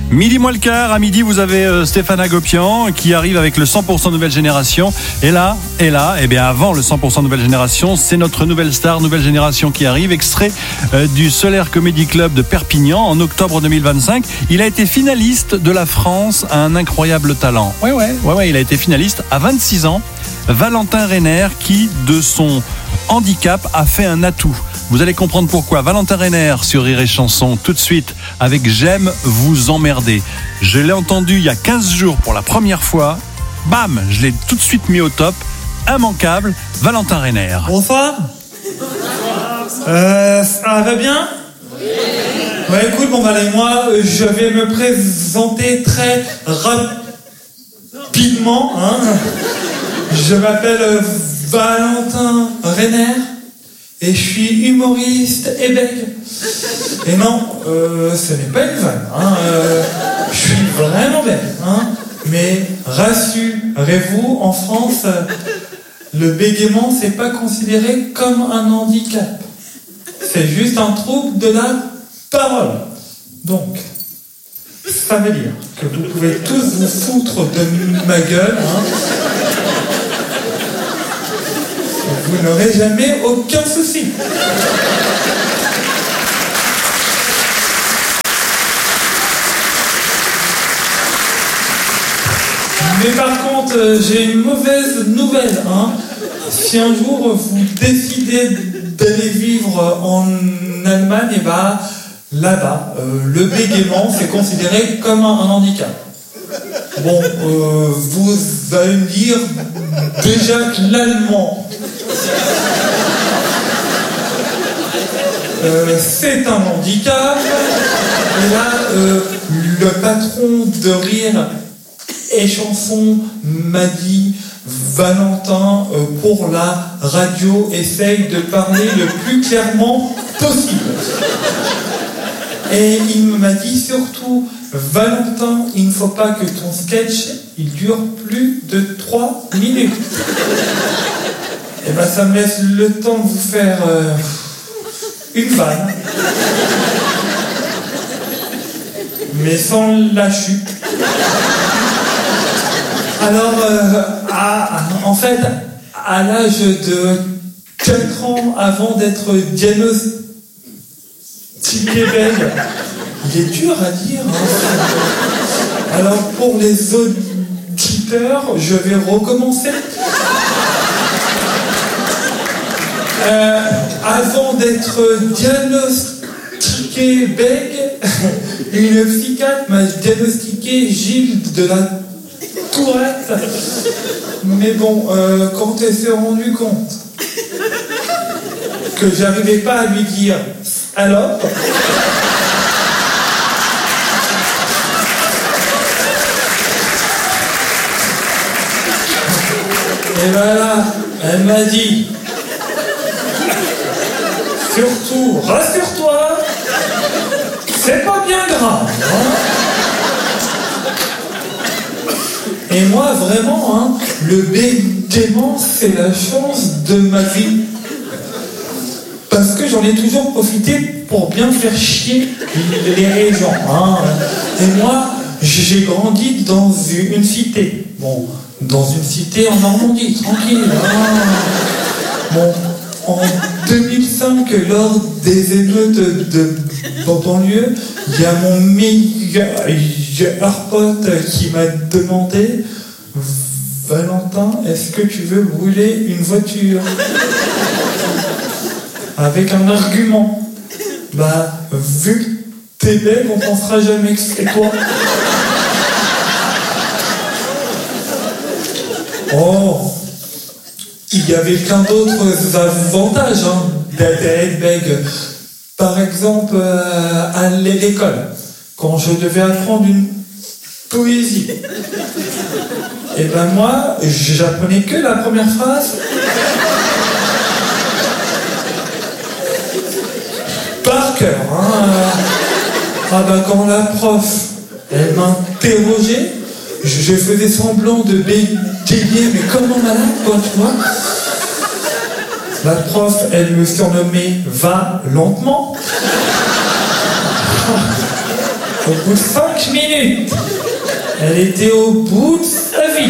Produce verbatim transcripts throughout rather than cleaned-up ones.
Midi moins le quart, à midi vous avez euh, Stéphane Agopian qui arrive avec le cent pour cent nouvelle génération. Et là, et là, eh bien avant le cent pour cent nouvelle génération, c'est notre nouvelle star, nouvelle génération qui arrive. Extrait euh, du Solaire Comedy Club de Perpignan en octobre deux mille vingt-cinq. Il a été finaliste de la France à un incroyable talent. Ouais, ouais, ouais, ouais, il a été finaliste à vingt-six ans. Valentin Reiner qui, de son handicap, a fait un atout. Vous allez comprendre pourquoi. Valentin Reiner sur Rire et Chanson, tout de suite, avec J'aime vous emmerder. Je l'ai entendu il y a quinze jours pour la première fois. Bam, je l'ai tout de suite mis au top. Immanquable, Valentin Reiner. Bonsoir. Euh, ça va bien? Oui. Ouais, écoute, bon, allez, moi, je vais me présenter très rapidement. Hein. Je m'appelle Valentin Reiner. Et je suis humoriste et bègue. Et non, euh, ce n'est pas une vanne. Hein, euh, je suis vraiment bègue. Hein, mais rassurez-vous, en France, le bégaiement, c'est pas considéré comme un handicap. C'est juste un trouble de la parole. Donc, ça veut dire que vous pouvez tous vous foutre de ma gueule. Hein, vous n'aurez jamais aucun souci. Mais par contre, j'ai une mauvaise nouvelle. Hein. Si un jour vous décidez d'aller vivre en Allemagne, et bah, là-bas, euh, le bégaiement, c'est considéré comme un, un handicap. Bon, euh, vous allez me dire déjà que l'allemand, euh, c'est un handicap. Et là, euh, le patron de Rire et Chanson m'a dit: Valentin, euh, pour la radio, essaye de parler le plus clairement possible. Et il m'a dit surtout: Valentin, il ne faut pas que ton sketch il dure plus de trois minutes. Et ben ça me laisse le temps de vous faire euh, une vanne, mais sans la chute. Alors, euh, à, en fait, à l'âge de quatre ans, avant d'être diagnostiqué bègue, il est dur à dire. Hein. Alors, pour les auditeurs, je vais recommencer. Euh, avant d'être diagnostiqué bègue, une psychiatre m'a diagnostiqué Gilles de la Tourette. Mais bon, euh, quand elle s'est rendue compte que j'arrivais pas à lui dire alors, et voilà, elle m'a dit: surtout, rassure-toi, c'est pas bien grave. Hein. Et moi, vraiment, hein, le bégaiement, c'est la chance de ma vie. Parce que j'en ai toujours profité pour bien faire chier les gens. Hein. Et moi, j'ai grandi dans une cité. Bon, dans une cité en Normandie, tranquille. Hein. Bon, en deux mille cinq, lors des émeutes de banlieue, il y a mon meilleur pote qui m'a demandé: Valentin, est-ce que tu veux brûler une voiture? Avec un argument. Bah, vu que t'es belle, on pensera jamais que c'est toi. Oh, il y avait plein d'autres avantages hein, d'être bègue. Par exemple, euh, à l'école, quand je devais apprendre une poésie, et ben moi, j'apprenais que la première phrase. Par cœur. Hein. Ah ben quand la prof, elle m'interrogeait, je faisais semblant de bégayer, mais comme un malade, quoi, tu vois. La prof, elle me surnommait Va lentement. Au bout de cinq minutes, elle était au bout de sa vie.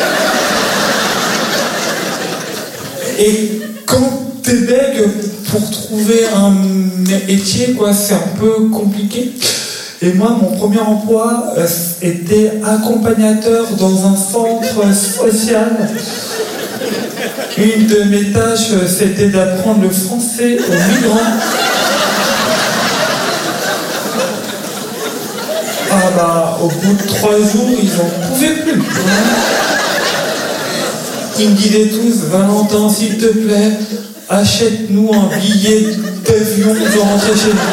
Et quand t'es bègue, pour trouver un métier, quoi, c'est un peu compliqué. Et moi, mon premier emploi euh, était accompagnateur dans un centre social. Une de mes tâches, c'était d'apprendre le français aux migrants. Ah bah, au bout de trois jours, ils n'en pouvaient plus. Ils me disaient tous, Valentin, s'il te plaît, achète-nous un billet d'avion pour rentrer chez nous.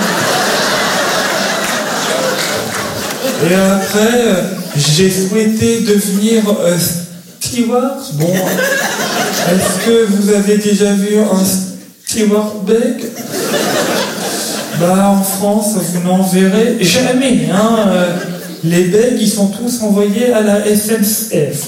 Et après, j'ai souhaité devenir euh, steward. Bon, est-ce que vous avez déjà vu un steward bègue? Bah, en France, vous n'en verrez jamais. Hein. Les bègues, ils sont tous envoyés à la S N C F.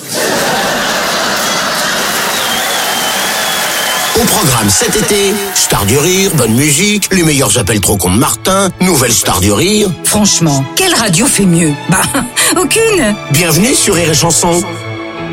Au programme cet été, Star du Rire, bonne musique, les meilleurs appels trop cons de Martin, nouvelle Star du Rire. Franchement, quelle radio fait mieux? Bah, aucune. Bienvenue sur Rire et Chanson.